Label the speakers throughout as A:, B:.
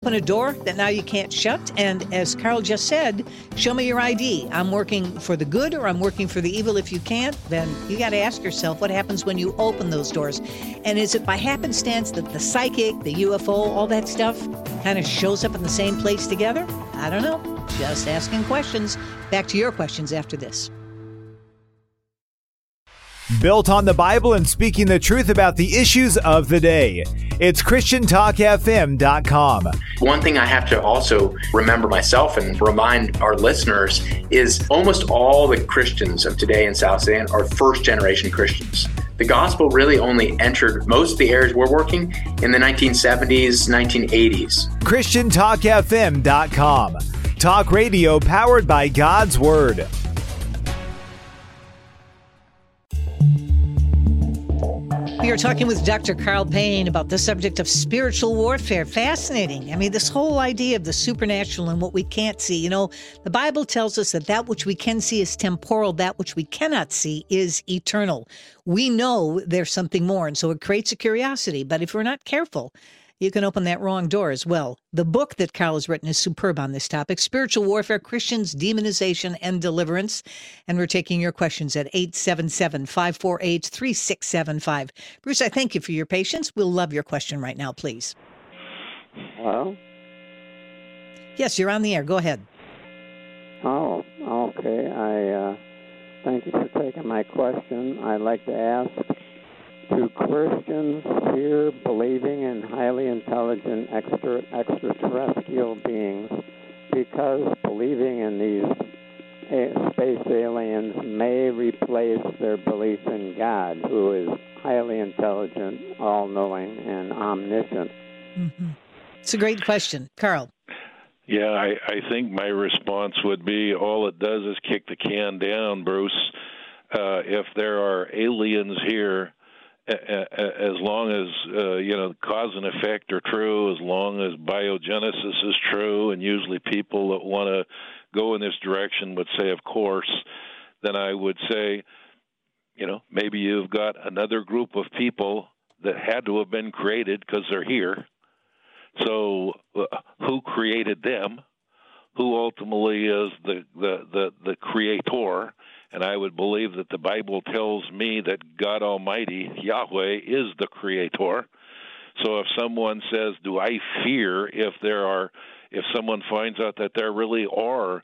A: open a door that now you can't shut. And as Carl just said, show me your ID. I'm working for the good or I'm working for the evil. If you can't, then you got to ask yourself what happens when you open those doors. And is it by happenstance that the psychic, the UFO, all that stuff kind of shows up in the same place together? I don't know. Just asking questions. Back to your questions after this.
B: Built on the Bible and speaking the truth about the issues of the day. It's ChristianTalkFM.com.
C: One thing I have to also remember myself and remind our listeners is almost all the Christians of today in South Sudan are first-generation Christians. The gospel really only entered most of the areas we're working in the 1970s, 1980s.
B: ChristianTalkFM.com. Talk radio powered by God's Word.
A: We are talking with Dr. Carl Payne about the subject of spiritual warfare. Fascinating. I mean, this whole idea of the supernatural and what we can't see. You know, the Bible tells us that which we can see is temporal, that which we cannot see is eternal. We know there's something more, and so it creates a curiosity. But if we're not careful, you can open that wrong door as well. The book that Carl has written is superb on this topic, Spiritual Warfare, Christians, Demonization, and Deliverance. And we're taking your questions at 877-548-3675. Bruce, I thank you for your patience. We'll love your question right now, please.
D: Hello?
A: Yes, you're on the air. Go ahead.
D: Oh, okay. I thank you for taking my question. I'd like to ask, do Christians fear believing in highly intelligent extraterrestrial beings because believing in these space aliens may replace their belief in God, who is highly intelligent, all-knowing, and omniscient?
A: Mm-hmm. It's a great question. Carl.
E: Yeah, I think my response would be all it does is kick the can down, Bruce. If there are aliens here, as long as cause and effect are true, as long as biogenesis is true, and usually people that want to go in this direction would say, of course, then I would say, maybe you've got another group of people that had to have been created because they're here. So who created them? Who ultimately is the creator? And I would believe that the Bible tells me that God Almighty, Yahweh, is the creator. So if someone says, do I fear if someone finds out that there really are,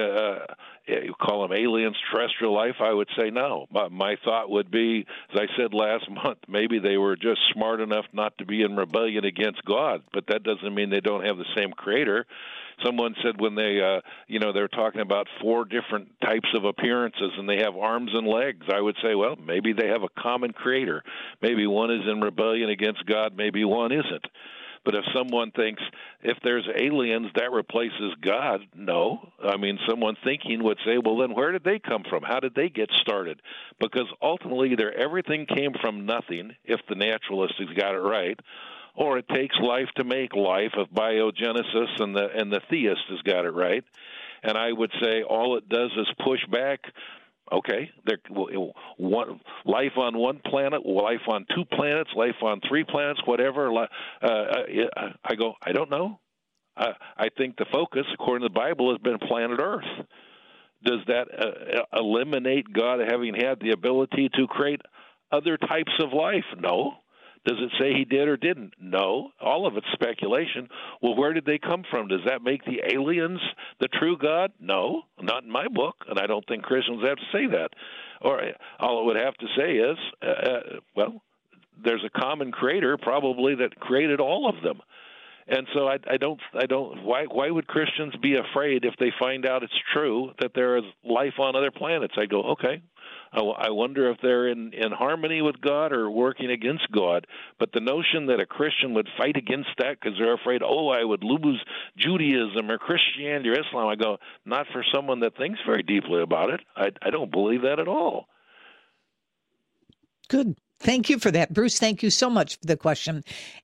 E: you call them aliens, terrestrial life, I would say no. My thought would be, as I said last month, maybe they were just smart enough not to be in rebellion against God, but that doesn't mean they don't have the same creator. Someone said when they're talking about 4 different types of appearances and they have arms and legs, I would say, well, maybe they have a common creator. Maybe one is in rebellion against God, maybe one isn't. But if someone thinks if there's aliens, that replaces God, no. I mean, someone thinking would say, well, then where did they come from? How did they get started? Because ultimately, either everything came from nothing, if the naturalist has got it right, or it takes life to make life, if biogenesis and the theist has got it right. And I would say all it does is push back. Okay, life on one planet, life on 2 planets, life on 3 planets, whatever. I go, I don't know. I think the focus, according to the Bible, has been planet Earth. Does that eliminate God having had the ability to create other types of life? No. Does it say he did or didn't? No. All of it's speculation. Well, where did they come from? Does that make the aliens the true God? No, not in my book, and I don't think Christians have to say that. Or all it would have to say is, there's a common creator probably that created all of them. And so I don't. Why would Christians be afraid if they find out it's true that there is life on other planets? I go, okay. I wonder if they're in harmony with God or working against God. But the notion that a Christian would fight against that because they're afraid, I would lose Judaism or Christianity or Islam, I go, not for someone that thinks very deeply about it. I don't believe that at all.
A: Good. Thank you for that, Bruce. Thank you so much for the question.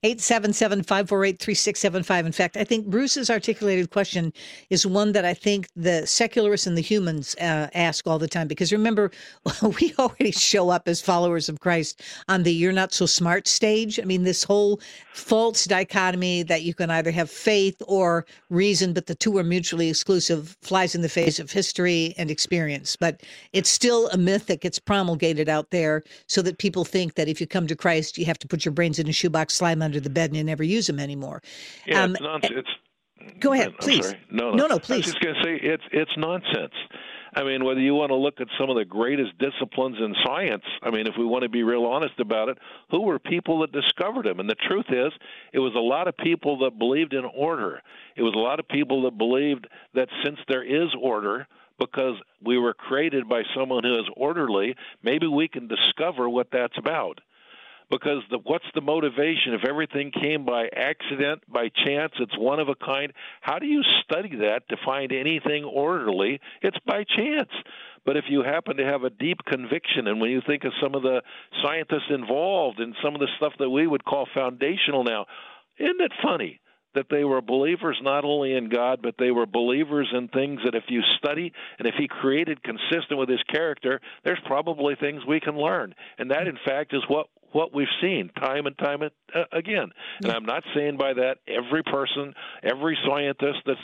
A: 877-548-3675. In fact, I think Bruce's articulated question is one that I think the secularists and the humans ask all the time. Because remember, we already show up as followers of Christ on the "you're not so smart" stage. I mean, this whole false dichotomy that you can either have faith or reason, but the two are mutually exclusive, flies in the face of history and experience. But it's still a myth that gets promulgated out there so that people think that if you come to Christ, you have to put your brains in a shoebox, slide them under the bed, and you never use them anymore.
E: Yeah, it's nonsense.
A: Go ahead, please.
E: Sorry. No,
A: please.
E: I was just going to say it's nonsense. I mean, whether you want to look at some of the greatest disciplines in science, I mean, if we want to be real honest about it, who were people that discovered them? And the truth is, it was a lot of people that believed in order. It was a lot of people that believed that since there is order, because we were created by someone who is orderly, maybe we can discover what that's about. Because what's the motivation? If everything came by accident, by chance, it's one of a kind, how do you study that to find anything orderly? It's by chance. But if you happen to have a deep conviction, and when you think of some of the scientists involved in some of the stuff that we would call foundational now, isn't it funny that they were believers not only in God, but they were believers in things that if you study and if he created consistent with his character, there's probably things we can learn. And that, in fact, is what we've seen time and time again. And I'm not saying by that every person, every scientist that's,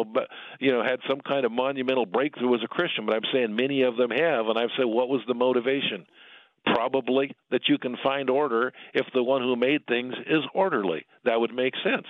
E: had some kind of monumental breakthrough as a Christian, but I'm saying many of them have. And I've said, what was the motivation? Probably that you can find order if the one who made things is orderly. That would make sense.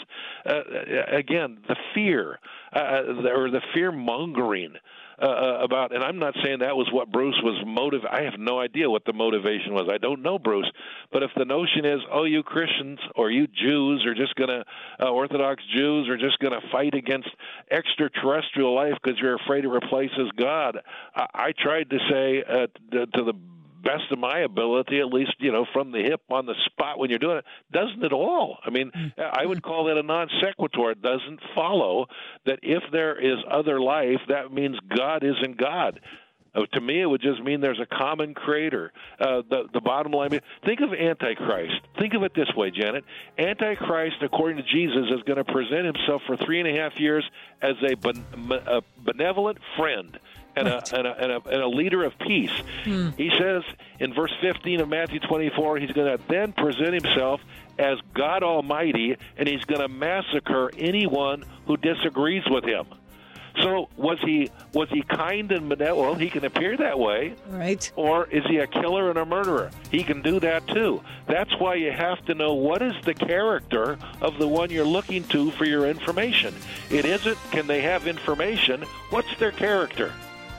E: Again, the fear or the fear-mongering about, and I'm not saying that was what Bruce was I have no idea what the motivation was. I don't know, Bruce. But if the notion is, you Christians or you Jews are just going to, Orthodox Jews are just going to fight against extraterrestrial life because you're afraid it replaces God, I tried to say to the best of my ability, at least, from the hip on the spot when you're doing it, doesn't at all. I mean, I would call that a non sequitur. It doesn't follow that if there is other life, that means God isn't God. To me, it would just mean there's a common creator. The bottom line, think of Antichrist. Think of it this way, Janet. Antichrist, according to Jesus, is going to present himself for 3.5 years as a benevolent friend and a leader of peace. He says in verse 15 of Matthew 24, he's going to then present himself as God Almighty, and he's going to massacre anyone who disagrees with him. So was he kind and benevolent? Well, he can appear that way.
A: Right. Or
E: is he a killer and a murderer? He can do that too. That's why you have to know what is the character of the one you're looking to for your information. It isn't, can they have information? What's their character?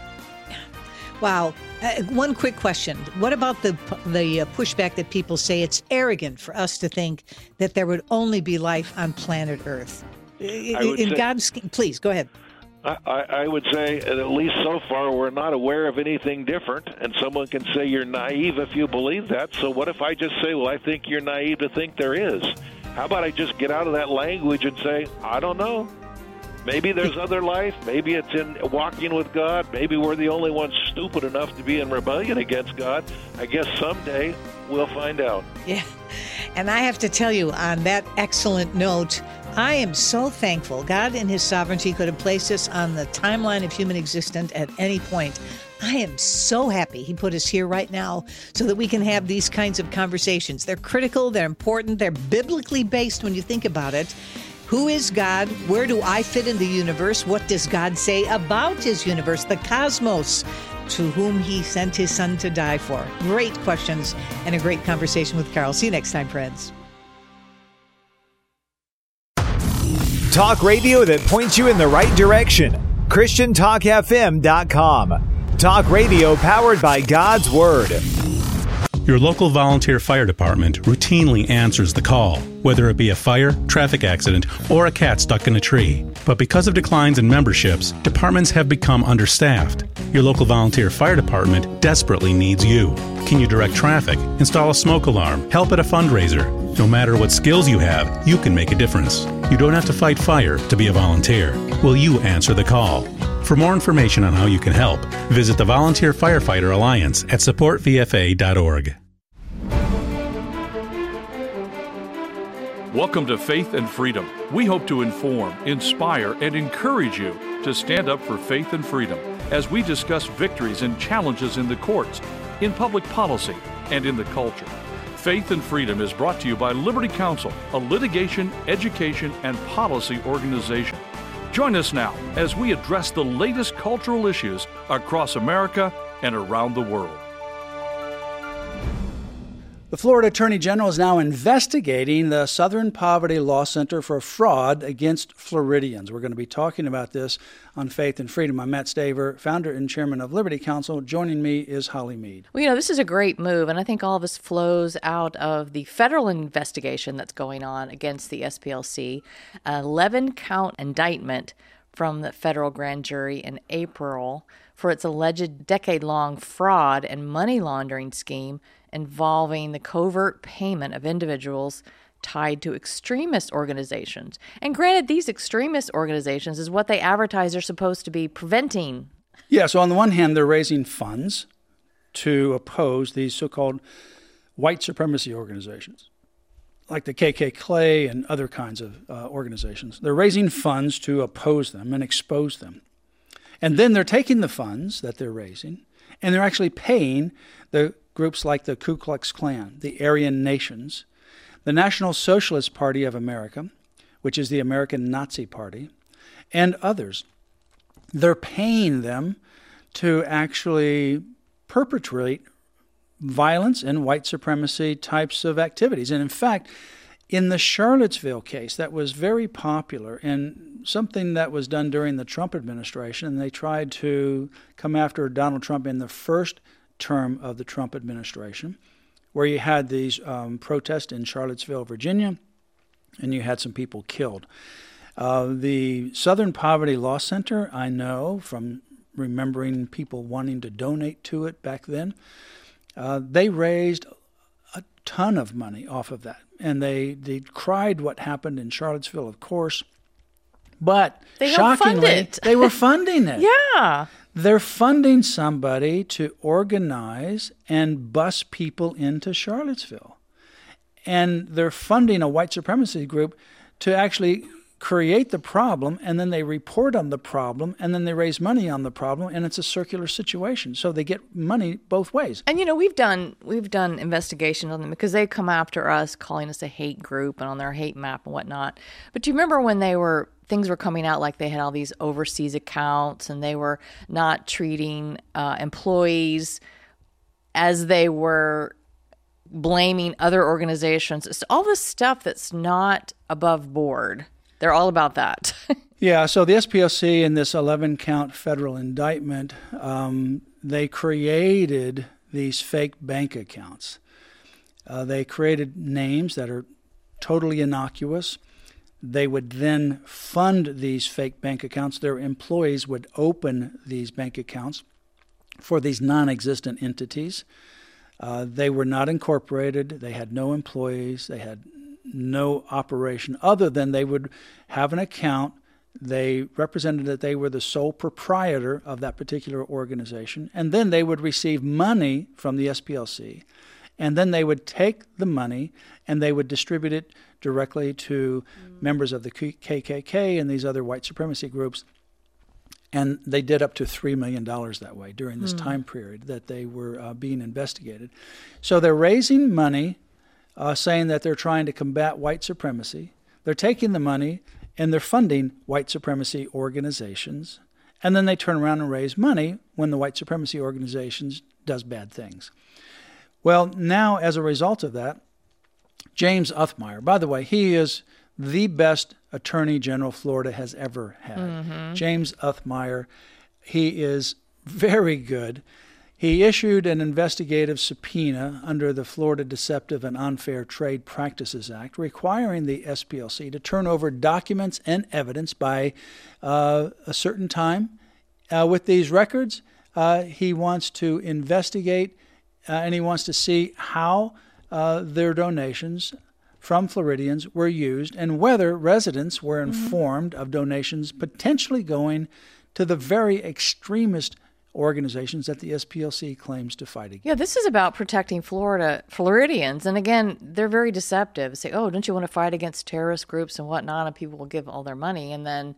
A: Wow. One quick question. What about the pushback that people say it's arrogant for us to think that there would only be life on planet Earth? Please, go ahead.
E: I would say, at least so far, we're not aware of anything different, and someone can say you're naive if you believe that. So what if I just say, well, I think you're naive to think there is? How about I just get out of that language and say, I don't know. Maybe there's other life. Maybe it's in walking with God. Maybe we're the only ones stupid enough to be in rebellion against God. I guess someday we'll find out.
A: Yeah. And I have to tell you, on that excellent note, I am so thankful God in his sovereignty could have placed us on the timeline of human existence at any point. I am so happy he put us here right now so that we can have these kinds of conversations. They're critical, they're important, they're biblically based when you think about it. Who is God? Where do I fit in the universe? What does God say about his universe, the cosmos, to whom he sent his son to die for? Great questions and a great conversation with Carl. See you next time, friends.
B: Talk radio that points you in the right direction. ChristianTalkFM.com. Talk radio powered by God's Word.
F: Your local volunteer fire department routinely answers the call, whether it be a fire, traffic accident, or a cat stuck in a tree. But because of declines in memberships, departments have become understaffed. Your local volunteer fire department desperately needs you. Can you direct traffic, install a smoke alarm, help at a fundraiser? No matter what skills you have, you can make a difference. You don't have to fight fire to be a volunteer. Will you answer the call? For more information on how you can help, visit the Volunteer Firefighter Alliance at supportvfa.org.
G: Welcome to Faith and Freedom. We hope to inform, inspire, and encourage you to stand up for faith and freedom as we discuss victories and challenges in the courts, in public policy, and in the culture. Faith and Freedom is brought to you by Liberty Counsel, a litigation, education, and policy organization. Join us now as we address the latest cultural issues across America and around the world.
H: The Florida Attorney General is now investigating the Southern Poverty Law Center for fraud against Floridians. We're going to be talking about this on Faith and Freedom. I'm Matt Staver, founder and chairman of Liberty Counsel. Joining me is Holly Mead.
I: Well, this is a great move, and I think all of this flows out of the federal investigation that's going on against the SPLC, an 11-count indictment from the federal grand jury in April for its alleged decade-long fraud and money laundering scheme involving the covert payment of individuals tied to extremist organizations. And granted, these extremist organizations is what they advertise are supposed to be preventing.
H: Yeah, so on the one hand, they're raising funds to oppose these so-called white supremacy organizations, like the KKK and other kinds of organizations. They're raising funds to oppose them and expose them. And then they're taking the funds that they're raising, and they're actually paying the groups like the Ku Klux Klan, the Aryan Nations, the National Socialist Party of America, which is the American Nazi Party, and others. They're paying them to actually perpetrate violence and white supremacy types of activities. And in fact, in the Charlottesville case, that was very popular and something that was done during the Trump administration, and they tried to come after Donald Trump in the first term of the Trump administration, where you had these protests in Charlottesville, Virginia, and you had some people killed. The Southern Poverty Law Center, I know from remembering people wanting to donate to it back then, they raised a ton of money off of that. And they cried what happened in Charlottesville, of course. But
I: they
H: shockingly, they were funding it.
I: Yeah.
H: They're funding somebody to organize and bus people into Charlottesville. And they're funding a white supremacy group to actually create the problem, and then they report on the problem, and then they raise money on the problem, and it's a circular situation. So they get money both ways.
I: And we've done investigations on them because they come after us, calling us a hate group and on their hate map and whatnot. But do you remember when things were coming out like they had all these overseas accounts and they were not treating employees as they were blaming other organizations? It's all this stuff that's not above board. They're all about that.
H: Yeah, so the SPLC in this 11-count federal indictment, they created these fake bank accounts. They created names that are totally innocuous. They would then fund these fake bank accounts. Their employees would open these bank accounts for these non-existent entities. They were not incorporated. They had no employees. They had no operation other than they would have an account. They represented that they were the sole proprietor of that particular organization, and then they would receive money from the SPLC, and then they would take the money and they would distribute it directly to members of the KKK and these other white supremacy groups. And they did up to $3 million that way during this time period that they were being investigated. So they're raising money, saying that they're trying to combat white supremacy. They're taking the money and they're funding white supremacy organizations. And then they turn around and raise money when the white supremacy organizations does bad things. Well, now as a result of that, James Othmeier, by the way, he is the best attorney general Florida has ever had. James Othmeier, he is very good. He issued an investigative subpoena under the Florida Deceptive and Unfair Trade Practices Act, requiring the SPLC to turn over documents and evidence by a certain time. With these records, he wants to investigate and he wants to see how their donations from Floridians were used and whether residents were informed of donations potentially going to the very extremist organizations that the SPLC claims to fight against.
I: Yeah, this is about protecting Floridians. And again, they're very deceptive. Say, oh, don't you want to fight against terrorist groups and whatnot? And people will give all their money and then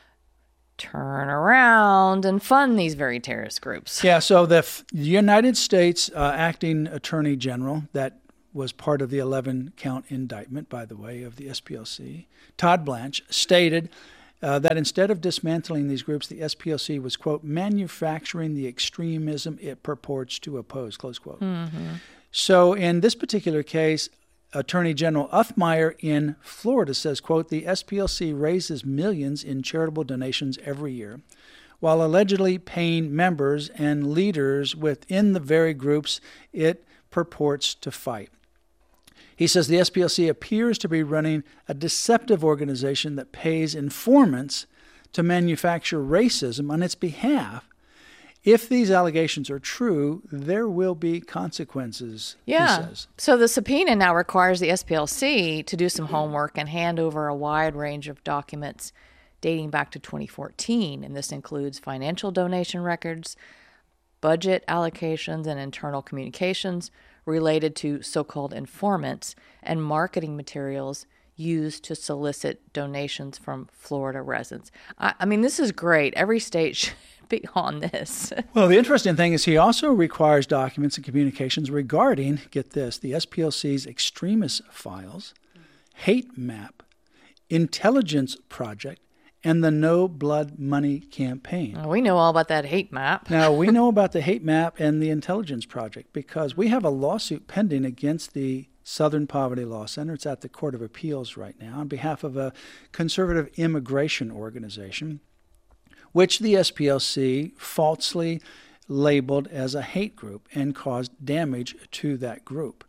I: turn around and fund these very terrorist groups.
H: Yeah, so the United States Acting Attorney General, that was part of the 11-count indictment, by the way, of the SPLC, Todd Blanche, stated that instead of dismantling these groups, the SPLC was, quote, manufacturing the extremism it purports to oppose, close quote. Mm-hmm. So in this particular case, Attorney General Uthmeier in Florida says, quote, the SPLC raises millions in charitable donations every year, while allegedly paying members and leaders within the very groups it purports to fight. He says the SPLC appears to be running a deceptive organization that pays informants to manufacture racism on its behalf. If these allegations are true, there will be consequences, he says.
I: So the subpoena now requires the SPLC to do some homework and hand over a wide range of documents dating back to 2014. And this includes financial donation records, budget allocations, and internal communications related to so-called informants and marketing materials used to solicit donations from Florida residents. I mean, this is great. Every state should be on this.
H: Well, the interesting thing is he also requires documents and communications regarding, get this, the SPLC's extremist files, hate map, intelligence project, and the No Blood Money campaign.
I: We know all about that hate map.
H: Now, we know about the hate map and the intelligence project because we have a lawsuit pending against the Southern Poverty Law Center. It's at the Court of Appeals right now on behalf of a conservative immigration organization, which the SPLC falsely labeled as a hate group and caused damage to that group.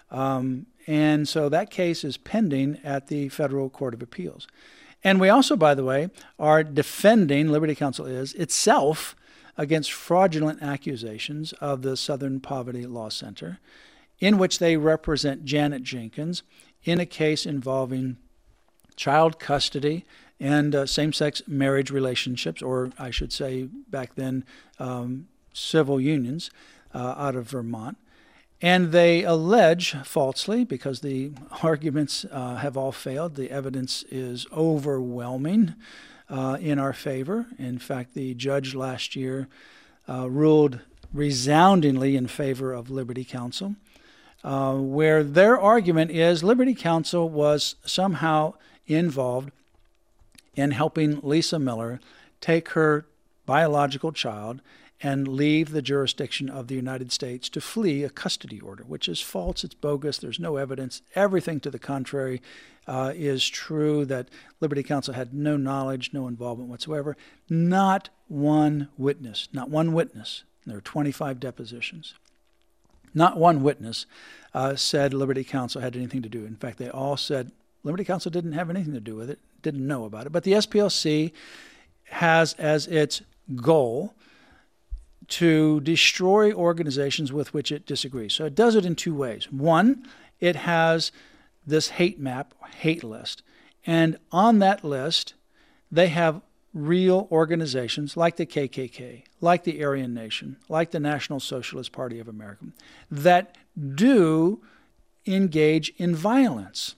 H: And so that case is pending at the Federal Court of Appeals. And we also, by the way, are defending, Liberty Counsel is, itself against fraudulent accusations of the Southern Poverty Law Center, in which they represent Janet Jenkins in a case involving child custody and same-sex marriage relationships, or I should say back then civil unions out of Vermont. And they allege falsely, because the arguments have all failed, the evidence is overwhelming in our favor. In fact, the judge last year ruled resoundingly in favor of Liberty Counsel, where their argument is Liberty Counsel was somehow involved in helping Lisa Miller take her biological child and leave the jurisdiction of the United States to flee a custody order, which is false. It's bogus. There's no evidence. Everything to the contrary is true, that Liberty Counsel had no knowledge, no involvement whatsoever. Not one witness. There are 25 depositions. Not one witness said Liberty Counsel had anything to do. In fact, they all said Liberty Counsel didn't have anything to do with it, didn't know about it. But the SPLC has as its goal to destroy organizations with which it disagrees. So it does it in two ways. One, it has this hate map, hate list. And on that list, they have real organizations like the KKK, like the Aryan Nation, like the National Socialist Party of America, that do engage in violence.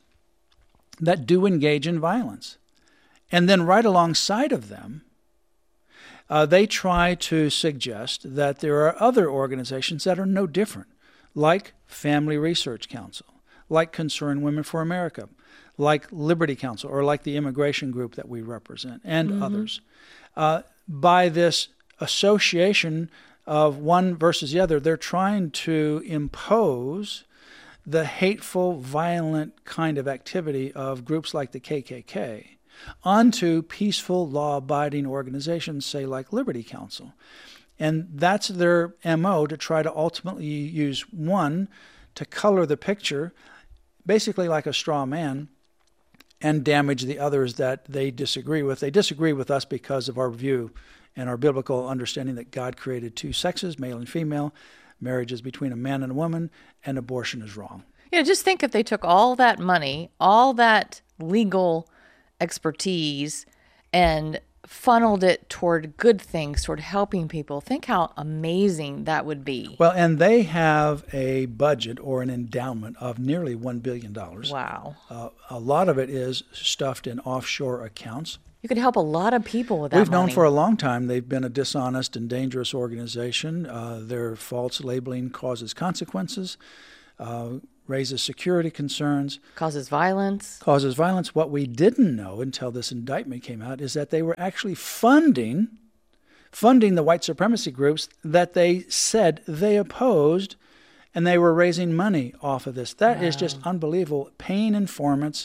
H: And then right alongside of them, they try to suggest that there are other organizations that are no different, like Family Research Council, like Concerned Women for America, like Liberty Counsel, or like the immigration group that we represent, and others. By this association of one versus the other, they're trying to impose the hateful, violent kind of activity of groups like the KKK onto peaceful, law-abiding organizations, say like Liberty Counsel. And that's their MO, to try to ultimately use one to color the picture, basically like a straw man, and damage the others that they disagree with. They disagree with us because of our view and our biblical understanding that God created two sexes, male and female. Marriage is between a man and a woman, and abortion is wrong.
I: Yeah, just think if they took all that money, all that legal expertise, and funneled it toward good things, toward helping people, think how amazing that would be.
H: Well, and they have a budget or an endowment of nearly $1 billion.
I: Wow.
H: A lot of it is stuffed in offshore accounts.
I: You could help a lot of people with that
H: We've
I: money.
H: known for a long time they've been a dishonest and dangerous organization. Their false labeling causes consequences, raises security concerns.
I: Causes violence.
H: What we didn't know until this indictment came out is that they were actually funding the white supremacy groups that they said they opposed, and they were raising money off of this. That is just unbelievable. Paying informants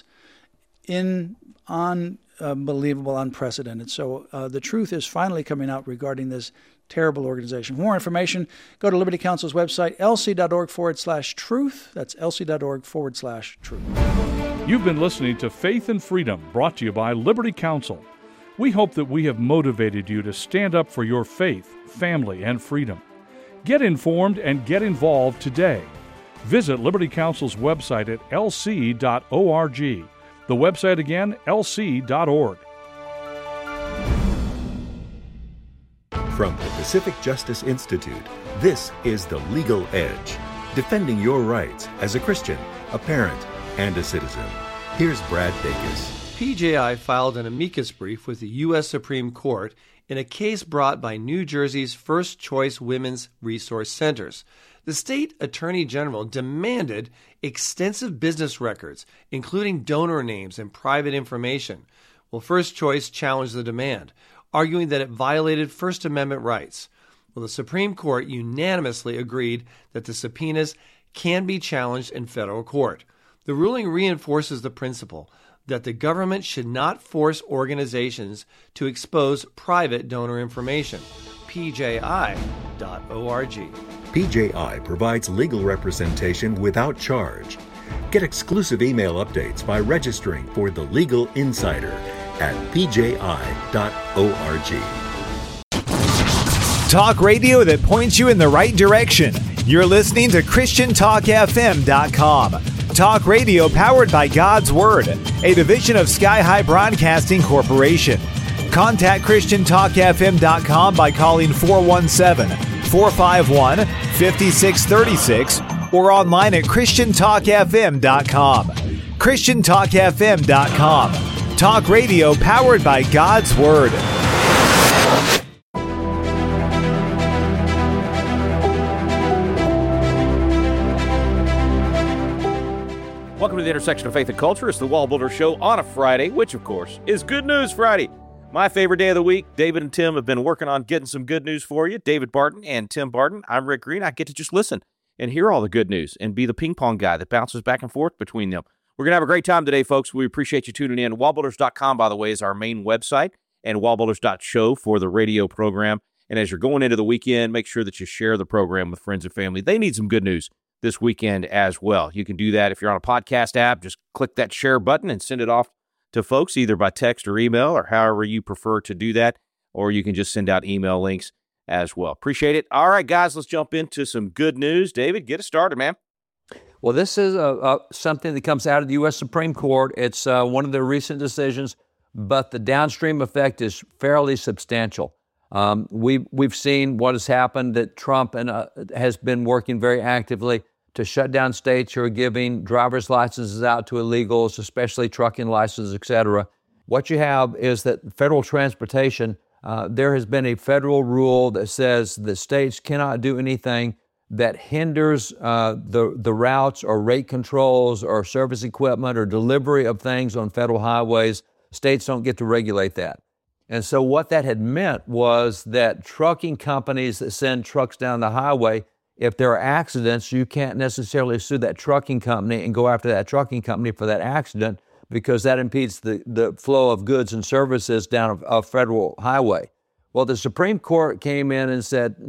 H: unbelievable, unprecedented. So the truth is finally coming out regarding this terrible organization. For more information, go to Liberty Counsel's website, lc.org/truth. That's lc.org/truth.
G: You've been listening to Faith and Freedom, brought to you by Liberty Counsel. We hope that we have motivated you to stand up for your faith, family, and freedom. Get informed and get involved today. Visit Liberty Counsel's website at lc.org. The website again, lc.org.
J: From the Pacific Justice Institute, this is The Legal Edge, defending your rights as a Christian, a parent, and a citizen. Here's Brad Dacus.
K: PJI filed an amicus brief with the U.S. Supreme Court in a case brought by New Jersey's First Choice Women's Resource Centers. The state attorney general demanded extensive business records, including donor names and private information. Well, First Choice challenged the demand, arguing that it violated First Amendment rights. Well, the Supreme Court unanimously agreed that the subpoenas can be challenged in federal court. The ruling reinforces the principle that the government should not force organizations to expose private donor information. PJI.org.
J: PJI provides legal representation without charge. Get exclusive email updates by registering for The Legal Insider at pji.org.
B: Talk radio that points you in the right direction. You're listening to ChristianTalkFM.com. Talk radio powered by God's Word, a division of Sky High Broadcasting Corporation. Contact ChristianTalkFM.com by calling 417-451-5636 or online at ChristianTalkFM.com. ChristianTalkFM.com. Talk radio powered by God's Word.
L: Welcome to the intersection of faith and culture. It's the Wall Builder Show on a Friday, which, of course, is Good News Friday. My favorite day of the week. David and Tim have been working on getting some good news for you. David Barton and Tim Barton. I'm Rick Green. I get to just listen and hear all the good news and be the ping pong guy that bounces back and forth between them. We're going to have a great time today, folks. We appreciate you tuning in. Wallbuilders.com, by the way, is our main website, and wallbuilders.show for the radio program. And as you're going into the weekend, make sure that you share the program with friends and family. They need some good news this weekend as well. You can do that if you're on a podcast app. Just click that share button and send it off to folks either by text or email or however you prefer to do that, or you can just send out email links as well. Appreciate it. All right, guys, let's jump into some good news. David, get us started, man.
M: Well, this is something that comes out of the U.S. Supreme Court. It's one of their recent decisions, but the downstream effect is fairly substantial. We've seen what has happened, that Trump has been working very actively to shut down states who are giving driver's licenses out to illegals, especially trucking licenses, et cetera. What you have is that federal transportation, there has been a federal rule that says that states cannot do anything that hinders the routes or rate controls or service equipment or delivery of things on federal highways. States don't get to regulate that. And so what that had meant was that trucking companies that send trucks down the highway, if there are accidents, you can't necessarily sue that trucking company and go after that trucking company for that accident, because that impedes the flow of goods and services down a federal highway. Well, the Supreme Court came in and said,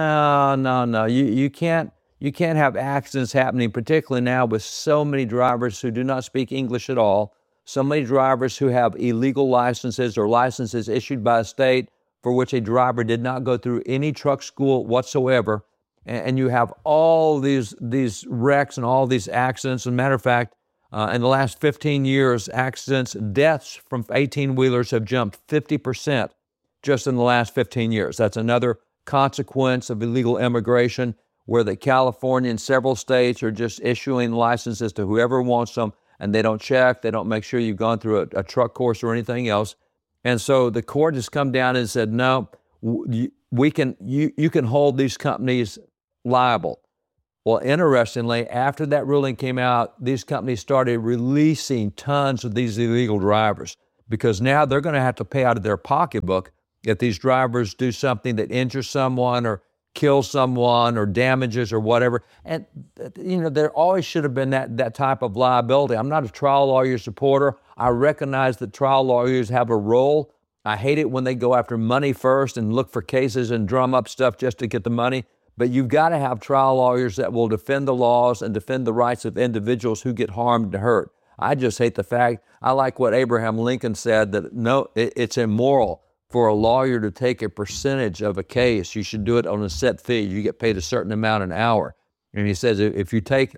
M: no, you can't have accidents happening, particularly now with so many drivers who do not speak English at all, so many drivers who have illegal licenses or licenses issued by a state for which a driver did not go through any truck school whatsoever. And you have all these wrecks and all these accidents. As a matter of fact, in the last 15 years, accidents, deaths from 18-wheelers have jumped 50% just in the last 15 years. That's another consequence of illegal immigration, where the California and several states are just issuing licenses to whoever wants them, and they don't check, they don't make sure you've gone through a truck course or anything else. And so the court has come down and said, no, you can hold these companies liable. Well, interestingly, after that ruling came out, these companies started releasing tons of these illegal drivers, because now they're going to have to pay out of their pocketbook if these drivers do something that injures someone or kills someone or damages or whatever. And, there always should have been that type of liability. I'm not a trial lawyer supporter. I recognize that trial lawyers have a role. I hate it when they go after money first and look for cases and drum up stuff just to get the money. But you've got to have trial lawyers that will defend the laws and defend the rights of individuals who get harmed and hurt. I just hate the fact, I like what Abraham Lincoln said, that no, it's immoral for a lawyer to take a percentage of a case. You should do it on a set fee. You get paid a certain amount an hour. And he says, if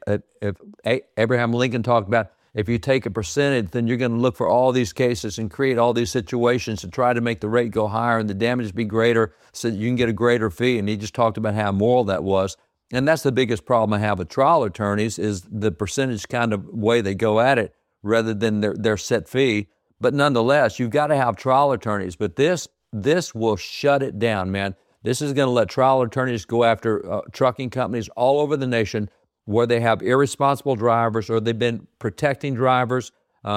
M: Abraham Lincoln talked about, if you take a percentage, then you're going to look for all these cases and create all these situations to try to make the rate go higher and the damage be greater so that you can get a greater fee. And he just talked about how immoral that was. And that's the biggest problem I have with trial attorneys, is the percentage kind of way they go at it rather than their set fee. But nonetheless, you've got to have trial attorneys. But this will shut it down, man. This is going to let trial attorneys go after trucking companies all over the nation where they have irresponsible drivers or they've been protecting drivers.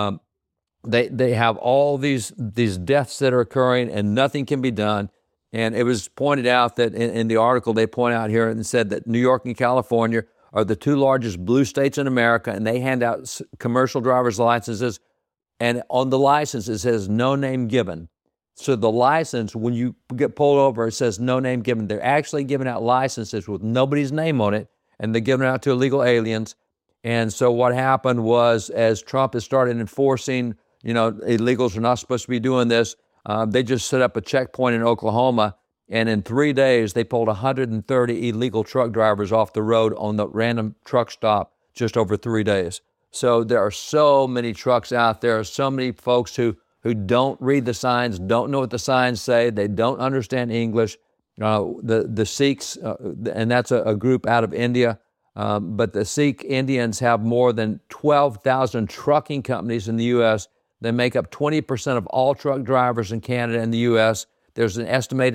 M: They have all these deaths that are occurring and nothing can be done. And it was pointed out that in the article they point out here and said that New York and California are the two largest blue states in America, and they hand out commercial driver's licenses. And on the license, it says no name given. So the license, when you get pulled over, it says no name given. They're actually giving out licenses with nobody's name on it, and they're giving it out to illegal aliens. And so what happened was, as Trump has started enforcing, illegals are not supposed to be doing this, they just set up a checkpoint in Oklahoma, and in 3 days, they pulled 130 illegal truck drivers off the road on the random truck stop just over 3 days. So there are so many trucks out there, so many folks who don't read the signs, don't know what the signs say, they don't understand English. The Sikhs, and that's a group out of India, but the Sikh Indians have more than 12,000 trucking companies in the U.S. They make up 20% of all truck drivers in Canada and the U.S. There's an estimated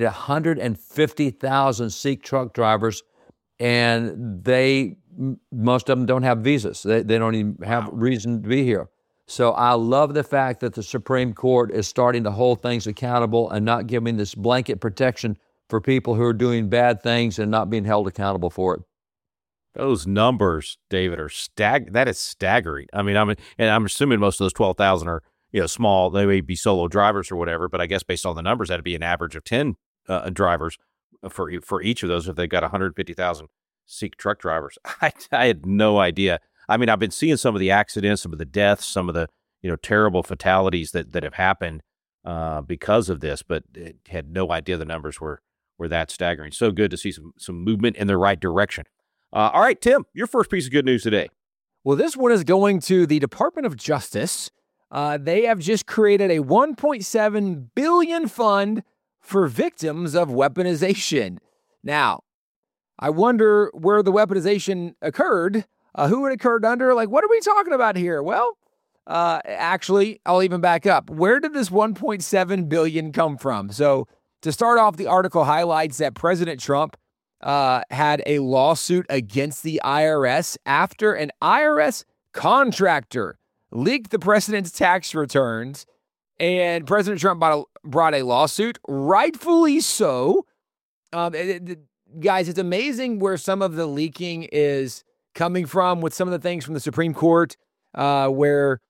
M: 150,000 Sikh truck drivers, and most of them don't have visas. They don't even have reason to be here. So I love the fact that the Supreme Court is starting to hold things accountable and not giving this blanket protection for people who are doing bad things and not being held accountable for it.
L: Those numbers, David, are that is staggering. I mean, I'm assuming most of those 12,000 are small. They may be solo drivers or whatever, but I guess based on the numbers, that'd be an average of 10 drivers for each of those if they've got 150,000 Sikh truck drivers. I had no idea. I mean, I've been seeing some of the accidents, some of the deaths, some of the terrible fatalities that have happened because of this, but had no idea the numbers were that staggering. So good to see some movement in the right direction. All right, Tim, your first piece of good news today.
N: Well, this one is going to the Department of Justice. They have just created a $1.7 billion fund for victims of weaponization. Now, I wonder where the weaponization occurred, who it occurred under. Like, what are we talking about here? Well, actually, I'll even back up. Where did this $1.7 billion come from? So to start off, the article highlights that President Trump had a lawsuit against the IRS after an IRS contractor leaked the president's tax returns, and President Trump brought a lawsuit, rightfully so. Guys, it's amazing where some of the leaking is coming from with some of the things from the Supreme Court, where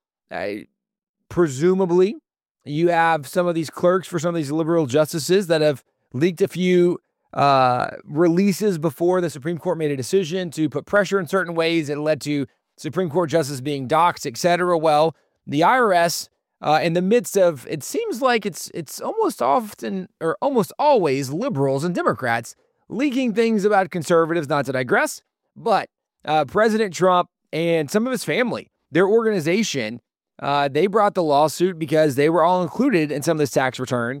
N: presumably you have some of these clerks for some of these liberal justices that have leaked a few releases before the Supreme Court made a decision to put pressure in certain ways that led to Supreme Court justices being doxxed, etc. Well, the IRS, in the midst of, it seems like it's almost often or almost always liberals and Democrats leaking things about conservatives, not to digress, but President Trump and some of his family, their organization, they brought the lawsuit because they were all included in some of this tax return.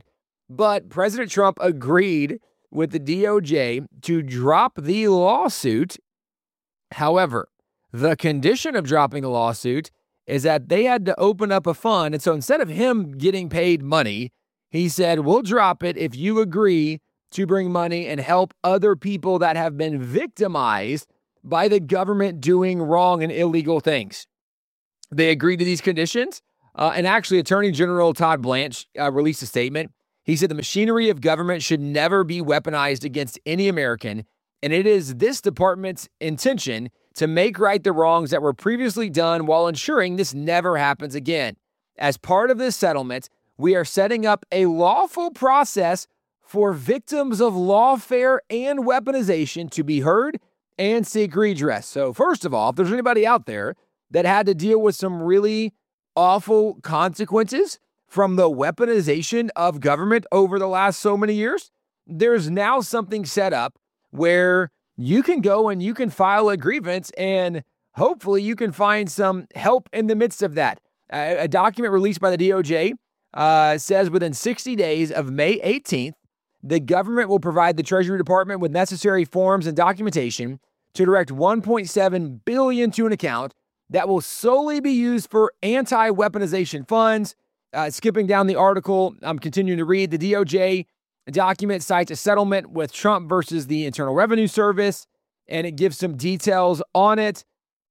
N: But President Trump agreed with the DOJ to drop the lawsuit. However, the condition of dropping the lawsuit is that they had to open up a fund. And so instead of him getting paid money, he said, we'll drop it if you agree to bring money and help other people that have been victimized by the government doing wrong and illegal things. They agreed to these conditions. And actually, Attorney General Todd Blanche released a statement. He said the machinery of government should never be weaponized against any American. And it is this department's intention to make right the wrongs that were previously done while ensuring this never happens again. As part of this settlement, we are setting up a lawful process for victims of lawfare and weaponization to be heard and seek redress. So first of all, if there's anybody out there that had to deal with some really awful consequences from the weaponization of government over the last so many years, there's now something set up where you can go and you can file a grievance and hopefully you can find some help in the midst of that. A document released by the DOJ says within 60 days of May 18th, the government will provide the Treasury Department with necessary forms and documentation to direct $1.7 billion to an account that will solely be used for anti-weaponization funds. Skipping down the article, I'm continuing to read. The DOJ document cites a settlement with Trump versus the Internal Revenue Service, and it gives some details on it.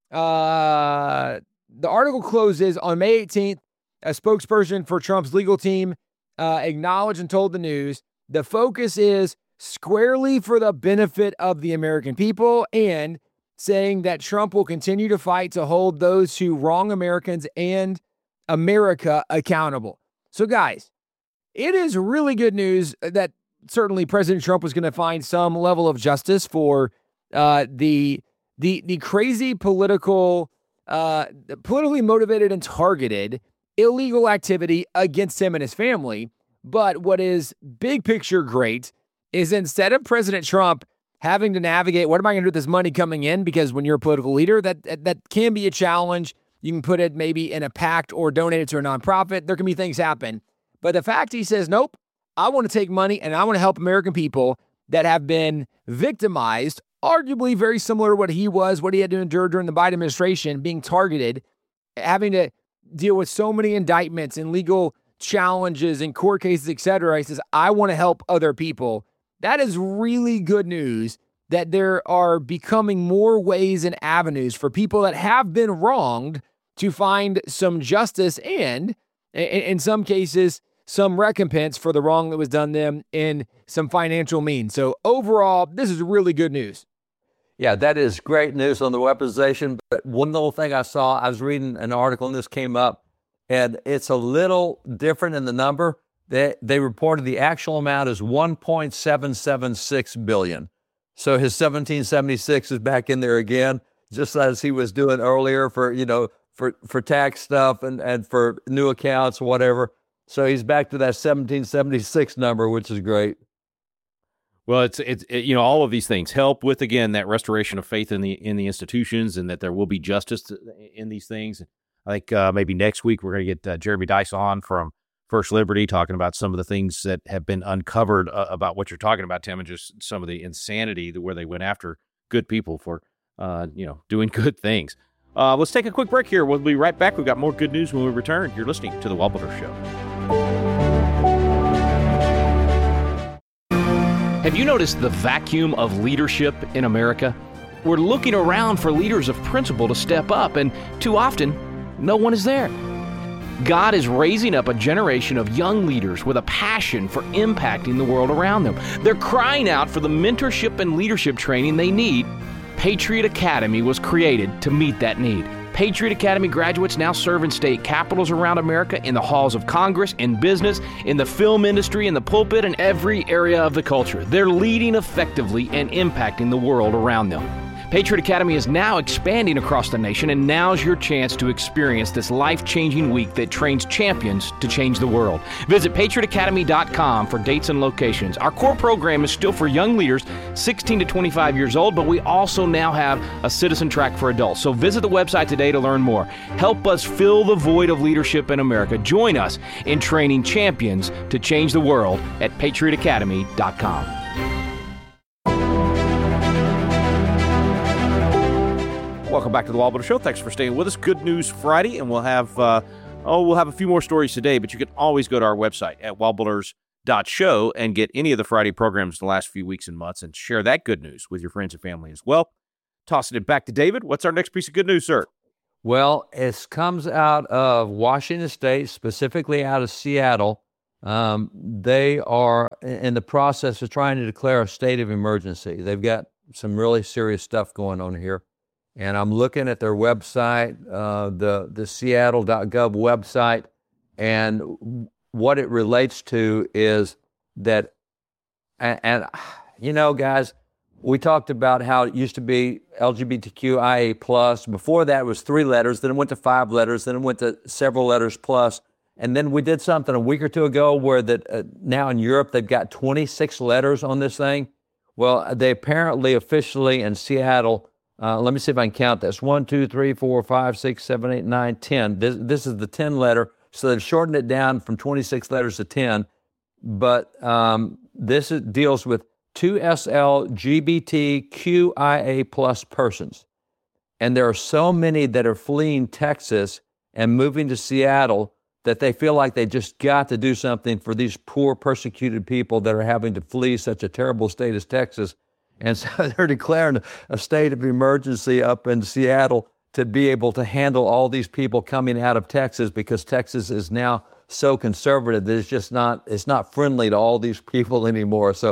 N: The article closes on May 18th. A spokesperson for Trump's legal team acknowledged and told the news, the focus is squarely for the benefit of the American people, and saying that Trump will continue to fight to hold those who wrong Americans and America accountable. So guys, it is really good news that certainly President Trump was going to find some level of justice for the crazy politically motivated and targeted illegal activity against him and his family. But what is big picture great is instead of President Trump having to navigate, what am I going to do with this money coming in? Because when you're a political leader, that can be a challenge. You can put it maybe in a PAC or donate it to a nonprofit. There can be things happen. But the fact he says, nope, I want to take money and I want to help American people that have been victimized, arguably very similar to what he had to endure during the Biden administration, being targeted, having to deal with so many indictments and legal challenges and court cases, etc. He says, I want to help other people. That is really good news that there are becoming more ways and avenues for people that have been wronged to find some justice and, in some cases, some recompense for the wrong that was done them in some financial means. So overall, this is really good news.
M: Yeah, that is great news on the weaponization. But one little thing I saw, I was reading an article and this came up, and it's a little different in the number. They reported the actual amount is $1.776 billion. So his 1776 is back in there again, just as he was doing earlier for tax stuff and for new accounts or whatever. So he's back to that 1776 number, which is great.
L: Well, it's all of these things help with, again, that restoration of faith in the institutions, and that there will be justice in these things. I think maybe next week we're going to get Jeremy Dice on from First Liberty talking about some of the things that have been uncovered about what you're talking about, Tim, and just some of the insanity where they went after good people for doing good things. Let's take a quick break here. We'll be right back. We've got more good news when we return. You're listening to The Wallbuilder Show.
O: Have you noticed the vacuum of leadership in America? We're looking around for leaders of principle to step up, and too often, no one is there. God is raising up a generation of young leaders with a passion for impacting the world around them. They're crying out for the mentorship and leadership training they need. Patriot Academy was created to meet that need. Patriot Academy graduates now serve in state capitals around America, in the halls of Congress, in business, in the film industry, in the pulpit, and every area of the culture. They're leading effectively and impacting the world around them. Patriot Academy is now expanding across the nation, and now's your chance to experience this life-changing week that trains champions to change the world. Visit patriotacademy.com for dates and locations. Our core program is still for young leaders 16 to 25 years old, but we also now have a citizen track for adults. So visit the website today to learn more. Help us fill the void of leadership in America. Join us in training champions to change the world at patriotacademy.com.
L: Welcome back to the Wallbuilder Show. Thanks for staying with us. Good News Friday, and we'll have a few more stories today, but you can always go to our website at wallbuilders.show and get any of the Friday programs the last few weeks and months and share that good news with your friends and family as well. Tossing it back to David. What's our next piece of good news, sir?
M: Well, it comes out of Washington State, specifically out of Seattle. They are in the process of trying to declare a state of emergency. They've got some really serious stuff going on here. And I'm looking at their website, the Seattle.gov website, and what it relates to is that, and you know, guys, we talked about how it used to be LGBTQIA+. Before that, it was 3 letters, then it went to 5 letters, then it went to several letters plus. And then we did something a week or two ago where now in Europe, they've got 26 letters on this thing. Well, they apparently officially in Seattle, let me see if I can count this. 1, 2, 3, 4, 5, 6, 7, 8, 9, 10. This is the 10 letter. So they've shortened it down from 26 letters to 10. But this deals with 2SL LGBTQIA+ persons. And there are so many that are fleeing Texas and moving to Seattle that they feel like they just got to do something for these poor persecuted people that are having to flee such a terrible state as Texas. And so they're declaring a state of emergency up in Seattle to be able to handle all these people coming out of Texas, because Texas is now so conservative that it's not friendly to all these people anymore. So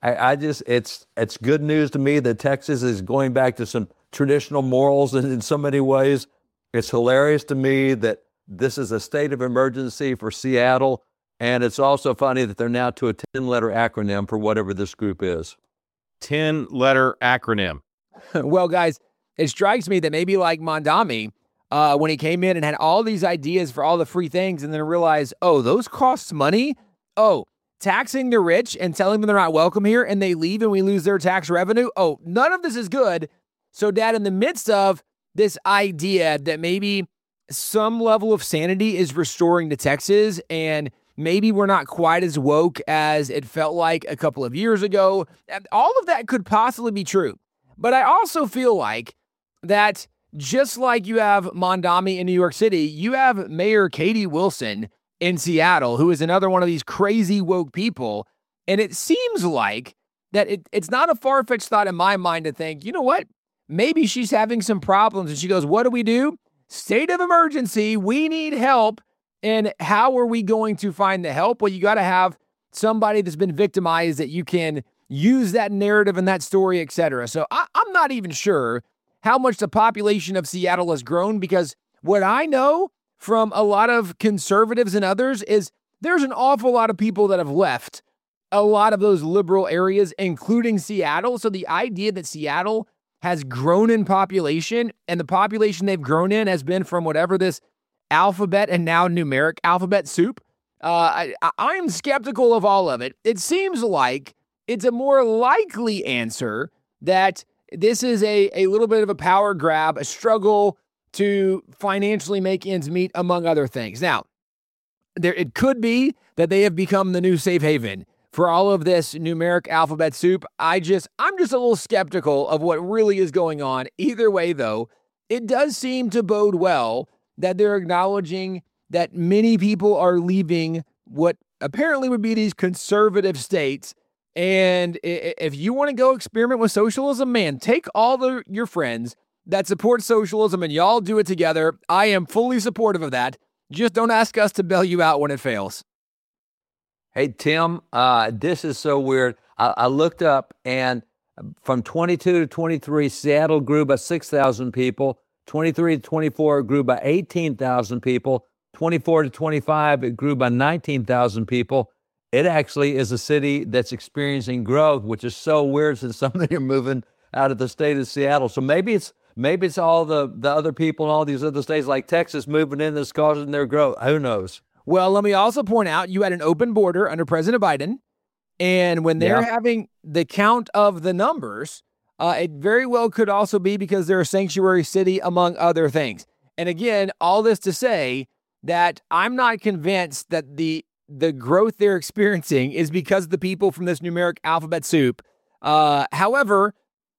M: it's good news to me that Texas is going back to some traditional morals in so many ways. It's hilarious to me that this is a state of emergency for Seattle. And it's also funny that they're now to a 10-letter acronym for whatever this group is.
L: 10-letter acronym.
N: Well, guys, it strikes me that maybe like Mondami, when he came in and had all these ideas for all the free things and then realized, oh, those cost money? Oh, taxing the rich and telling them they're not welcome here and they leave and we lose their tax revenue? Oh, none of this is good. So, Dad, in the midst of this idea that maybe some level of sanity is restoring to Texas and maybe we're not quite as woke as it felt like a couple of years ago, all of that could possibly be true. But I also feel like that just like you have Mondami in New York City, you have Mayor Katie Wilson in Seattle, who is another one of these crazy woke people. And it seems like that it's not a far-fetched thought in my mind to think, you know what? Maybe she's having some problems. And she goes, what do? State of emergency. We need help. And how are we going to find the help? Well, you got to have somebody that's been victimized that you can use that narrative and that story, etc. So I'm not even sure how much the population of Seattle has grown, because what I know from a lot of conservatives and others is there's an awful lot of people that have left a lot of those liberal areas, including Seattle. So the idea that Seattle has grown in population, and the population they've grown in has been from whatever this alphabet and now numeric alphabet soup. I'm skeptical of all of it. It seems like it's a more likely answer that this is a little bit of a power grab, a struggle to financially make ends meet, among other things. Now, it could be that they have become the new safe haven for all of this numeric alphabet soup. I'm just a little skeptical of what really is going on. Either way, though, it does seem to bode well that they're acknowledging that many people are leaving what apparently would be these conservative states. And if you want to go experiment with socialism, man, take all your friends that support socialism and y'all do it together. I am fully supportive of that. Just don't ask us to bail you out when it fails.
M: Hey, Tim, this is so weird. I looked up, and from 22 to 23, Seattle grew by 6,000 people. 23 to 24, it grew by 18,000 people. 24 to 25, it grew by 19,000 people. It actually is a city that's experiencing growth, which is so weird since some of them are moving out of the state of Seattle. So maybe it's all the other people in all these other states like Texas moving in that's causing their growth. Who knows?
N: Well, let me also point out you had an open border under President Biden. And when they're having the count of the numbers, it very well could also be because they're a sanctuary city, among other things. And again, all this to say that I'm not convinced that the growth they're experiencing is because of the people from this numeric alphabet soup. However,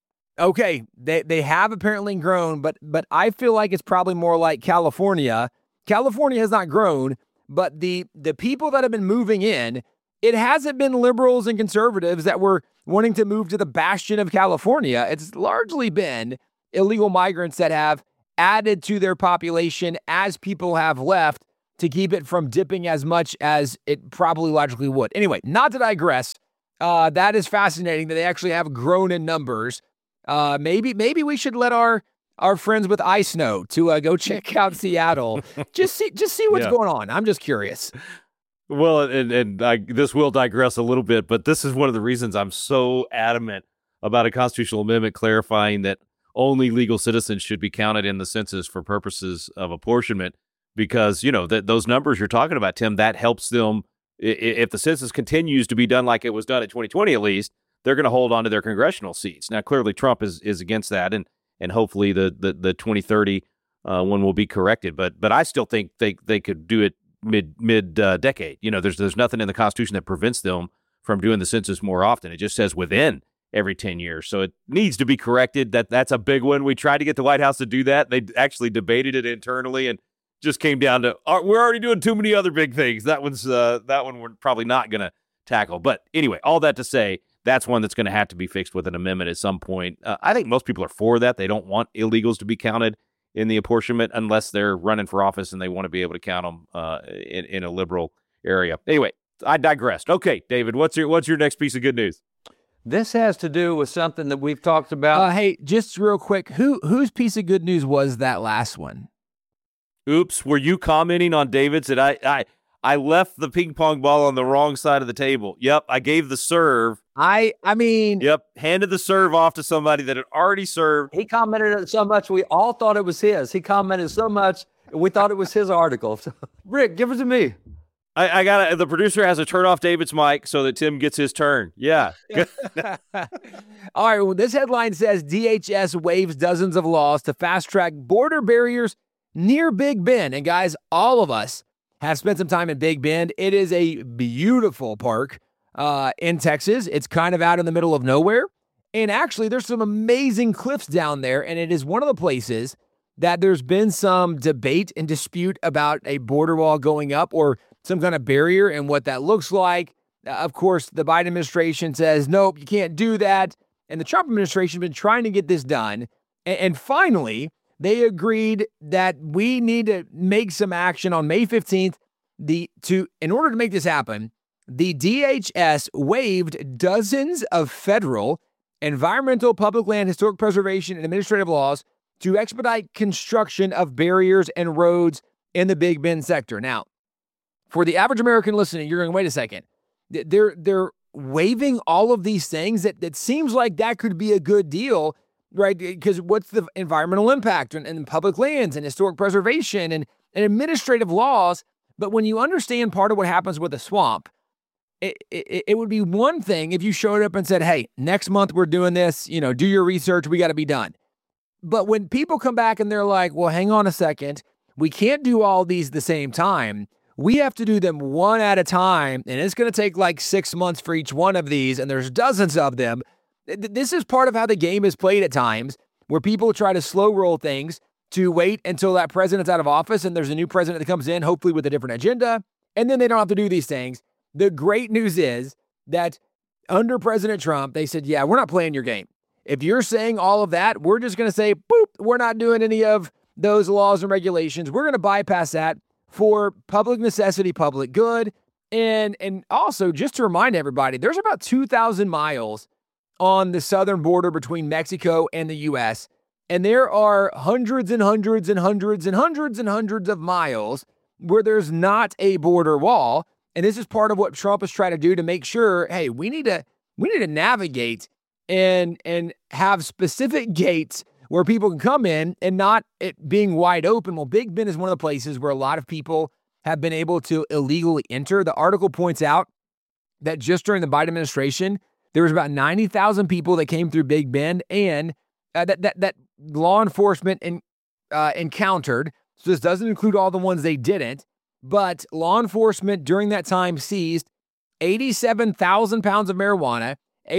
N: okay, they have apparently grown, but I feel like it's probably more like California. California has not grown, but the people that have been moving in, it hasn't been liberals and conservatives that were wanting to move to the bastion of California. It's largely been illegal migrants that have added to their population as people have left to keep it from dipping as much as it probably logically would. Anyway, not to digress. That is fascinating that they actually have grown in numbers. Maybe we should let our friends with iSnow to go check out Seattle. Just see what's going on. I'm just curious.
L: Well, and this will digress a little bit, but this is one of the reasons I'm so adamant about a constitutional amendment clarifying that only legal citizens should be counted in the census for purposes of apportionment, because, those numbers you're talking about, Tim, that helps them. If the census continues to be done like it was done in 2020, at least, they're going to hold on to their congressional seats. Now, clearly, Trump is against that, and hopefully the 2030 one will be corrected. But I still think they could do it mid decade. There's nothing in the Constitution that prevents them from doing the census more often. It just says within every 10 years. So it needs to be corrected. That's a big one. We tried to get the White House to do that. They actually debated it internally and just came down to, we're already doing too many other big things. That one we're probably not going to tackle. But anyway, all that to say, that's one that's going to have to be fixed with an amendment at some point. I think most people are for that. They don't want illegals to be counted in the apportionment unless they're running for office and they want to be able to count them in a liberal area. Anyway, I digressed. Okay, David, what's your next piece of good news?
M: This has to do with something that we've talked about.
N: Hey, just real quick, whose piece of good news was that last one?
L: Oops, were you commenting on David's? And I left the ping pong ball on the wrong side of the table. Yep, I gave the serve.
N: I mean...
L: Yep, handed the serve off to somebody that had already served.
M: He commented so much, we all thought it was his. He commented so much, we thought it was his article. Rick, give it to me.
L: I got the producer has to turn off David's mic so that Tim gets his turn. Yeah.
N: All right, well, this headline says DHS waives dozens of laws to fast-track border barriers near Big Bend. And guys, all of us have spent some time in Big Bend. It is a beautiful park in Texas. It's kind of out in the middle of nowhere. And actually, there's some amazing cliffs down there. And it is one of the places that there's been some debate and dispute about a border wall going up or some kind of barrier and what that looks like. Of course, the Biden administration says, nope, you can't do that. And the Trump administration has been trying to get this done. And finally, they agreed that we need to make some action on May 15th. In order to make this happen, the DHS waived dozens of federal environmental, public land, historic preservation, and administrative laws to expedite construction of barriers and roads in the Big Bend sector. Now, for the average American listening, you're going, wait a second. They're waiving all of these things that seems like that could be a good deal, right? Because what's the environmental impact and public lands and historic preservation and administrative laws? But when you understand part of what happens with a swamp, it would be one thing if you showed up and said, hey, next month we're doing this, do your research, we got to be done. But when people come back and they're like, well, hang on a second, we can't do all these at the same time. We have to do them one at a time, and it's going to take like 6 months for each one of these, and there's dozens of them. This is part of how the game is played at times, where people try to slow roll things to wait until that president's out of office and there's a new president that comes in, hopefully with a different agenda, and then they don't have to do these things. The great news is that under President Trump, they said, yeah, we're not playing your game. If you're saying all of that, we're just going to say, boop, we're not doing any of those laws and regulations. We're going to bypass that for public necessity, public good. And also, just to remind everybody, there's about 2,000 miles on the southern border between Mexico and the U.S., and there are hundreds and hundreds and hundreds and hundreds and hundreds of miles where there's not a border wall. And this is part of what Trump is trying to do to make sure, hey, we need to navigate and have specific gates where people can come in and not it being wide open. Well, Big Bend is one of the places where a lot of people have been able to illegally enter. The article points out that just during the Biden administration, there was about 90,000 people that came through Big Bend and that law enforcement encountered. So this doesn't include all the ones they didn't, but law enforcement during that time seized 87,000 pounds of marijuana,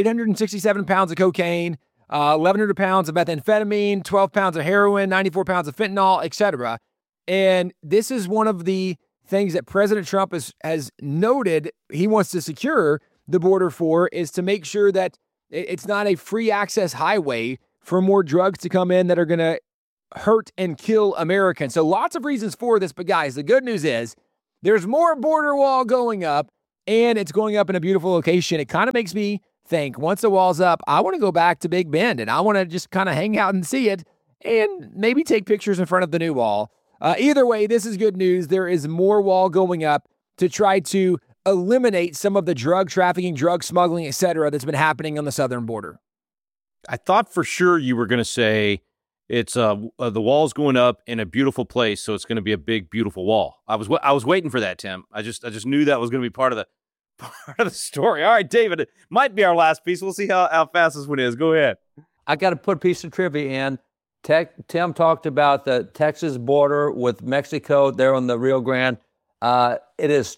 N: 867 pounds of cocaine, 1,100 pounds of methamphetamine, 12 pounds of heroin, 94 pounds of fentanyl, etc. And this is one of the things that President Trump has noted he wants to secure the border for, is to make sure that it's not a free access highway for more drugs to come in that are going to hurt and kill Americans. So lots of reasons for this. But guys, the good news is there's more border wall going up, and it's going up in a beautiful location. It kind of makes me think, once the wall's up, I want to go back to Big Bend, and I want to just kind of hang out and see it and maybe take pictures in front of the new wall. Either way, this is good news. There is more wall going up to try to eliminate some of the drug trafficking, drug smuggling, etc. that's been happening on the southern border.
L: I thought for sure you were going to say it's the wall's going up in a beautiful place, so it's going to be a big, beautiful wall. I was waiting for that, Tim. I just knew that was going to be part of the story. All right, David, it might be our last piece. We'll see how fast this one is. Go ahead.
M: I got to put a piece of trivia in. Tim talked about the Texas border with Mexico there on the Rio Grande. It is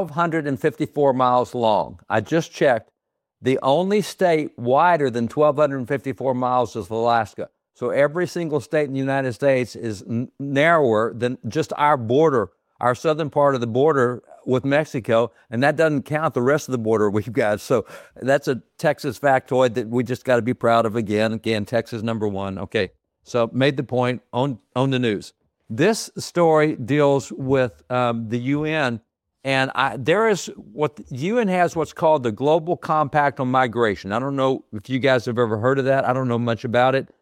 M: 1,254 miles long. I just checked. The only state wider than 1,254 miles is Alaska. So every single state in the United States is narrower than just our border, our southern part of the border with Mexico, and that doesn't count the rest of the border we've got. So that's a Texas factoid that we just got to be proud of again. Again, Texas number 1. Okay, so made the point on the news. This story deals with the UN, and there is what the UN has what's called the Global Compact on Migration. I don't know if you guys have ever heard of that. I don't know much about it.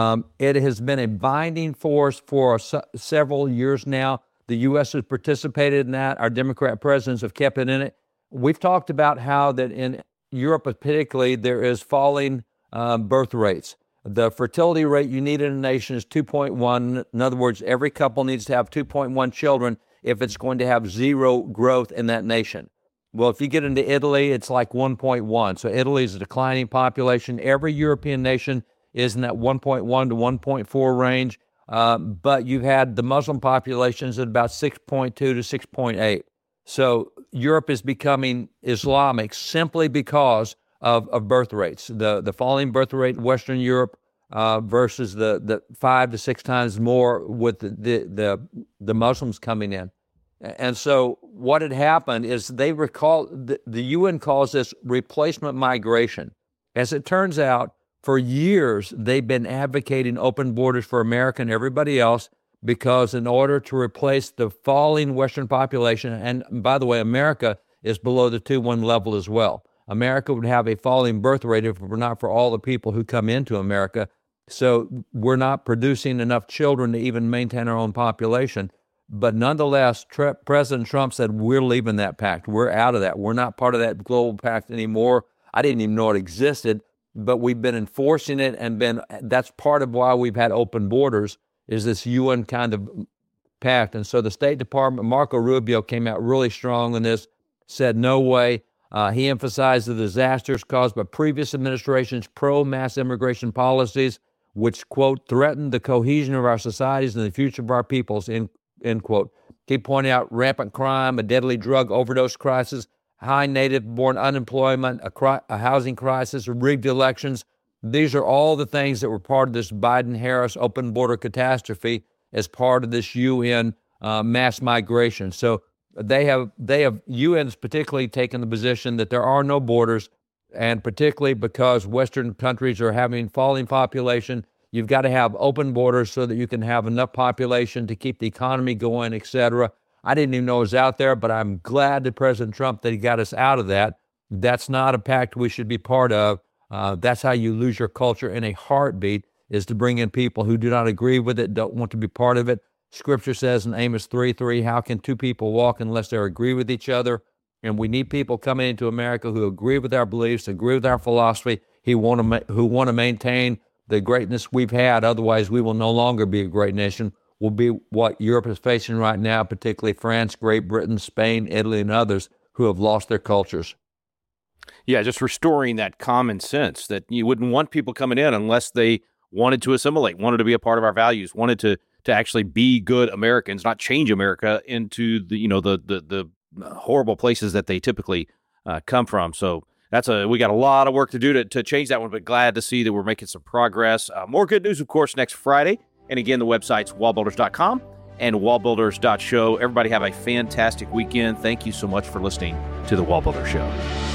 M: It has been a binding force for several years now. The U.S. has participated in that. Our Democrat presidents have kept it in it. We've talked about how that in Europe particularly there is falling birth rates. The fertility rate you need in a nation is 2.1. In other words, every couple needs to have 2.1 children if it's going to have zero growth in that nation. Well, if you get into Italy, it's like 1.1. So Italy is a declining population. Every European nation is in that 1.1 to 1.4 range. But you've had the Muslim populations at about 6.2 to 6.8. So Europe is becoming Islamic simply because of birth rates. The falling birth rate in Western Europe versus the 5 to 6 times more with the Muslims coming in. And so what had happened is the UN calls this replacement migration. As it turns out, for years, they've been advocating open borders for America and everybody else because in order to replace the falling Western population, and by the way, America is below the 2.1 level as well. America would have a falling birth rate if it were not for all the people who come into America. So we're not producing enough children to even maintain our own population. But nonetheless, President Trump said, we're leaving that pact. We're out of that. We're not part of that global pact anymore. I didn't even know it existed. But we've been enforcing it that's part of why we've had open borders is this UN kind of pact. And so the State Department, Marco Rubio came out really strong on this, said no way. He emphasized the disasters caused by previous administrations' pro-mass immigration policies, which, quote, threatened the cohesion of our societies and the future of our peoples, end quote. He pointed out rampant crime, a deadly drug overdose crisis, high native-born unemployment, a housing crisis, rigged elections. These are all the things that were part of this Biden-Harris open border catastrophe as part of this UN mass migration. So UN's particularly taken the position that there are no borders, and particularly because Western countries are having falling population, you've got to have open borders so that you can have enough population to keep the economy going, et cetera. I didn't even know it was out there, but I'm glad that President Trump, that he got us out of that. That's not a pact we should be part of. That's how you lose your culture in a heartbeat, is to bring in people who do not agree with it, don't want to be part of it. Scripture says in Amos 3:3, how can two people walk unless they agree with each other? And we need people coming into America who agree with our beliefs, agree with our philosophy, who want to maintain the greatness we've had. Otherwise, we will no longer be a great nation. We'll be what Europe is facing right now, particularly France, Great Britain, Spain, Italy, and others who have lost their cultures.
L: Yeah, just restoring that common sense that you wouldn't want people coming in unless they wanted to assimilate, wanted to be a part of our values, wanted to actually be good Americans, not change America into the horrible places that they typically come from. So we got a lot of work to do to change that one, but glad to see that we're making some progress. More good news, of course, next Friday. And again, the website's wallbuilders.com and wallbuilders.show. Everybody have a fantastic weekend. Thank you so much for listening to The Wall Builder Show.